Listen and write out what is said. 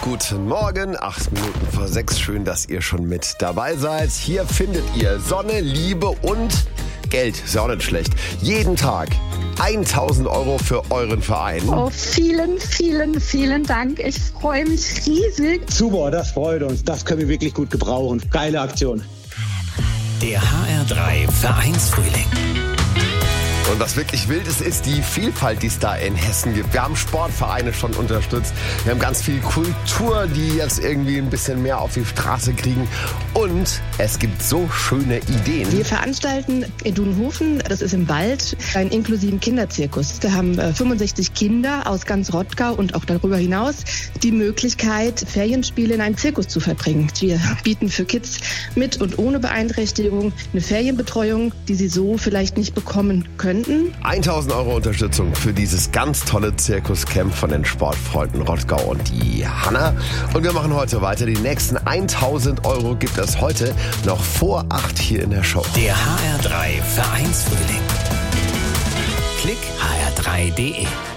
Guten Morgen, 8 Minuten vor 6. Schön, dass ihr schon mit dabei seid. Hier findet ihr Sonne, Liebe und Geld. Ist ja auch nicht schlecht. Jeden Tag 1.000 Euro für euren Verein. Oh, vielen, vielen, vielen Dank. Ich freue mich riesig. Super, das freut uns. Das können wir wirklich gut gebrauchen. Geile Aktion. Der HR3 Vereinsfrühling. Und was wirklich wild ist die Vielfalt, die es da in Hessen gibt. Wir haben Sportvereine schon unterstützt. Wir haben ganz viel Kultur, die jetzt irgendwie ein bisschen mehr auf die Straße kriegen. Und es gibt so schöne Ideen. Wir veranstalten in Dunhofen, das ist im Wald, einen inklusiven Kinderzirkus. Wir haben 65 Kinder aus ganz Rottgau und auch darüber hinaus die Möglichkeit, Ferienspiele in einem Zirkus zu verbringen. Wir bieten für Kids mit und ohne Beeinträchtigung eine Ferienbetreuung, die sie so vielleicht nicht bekommen können. 1.000 Euro Unterstützung für dieses ganz tolle Zirkuscamp von den Sportfreunden Rottgau und die Hanna. Und wir machen heute weiter. Die nächsten 1.000 Euro gibt es heute noch vor 8 hier in der Show. Der HR3 Vereinsfrühling. Klick hr3.de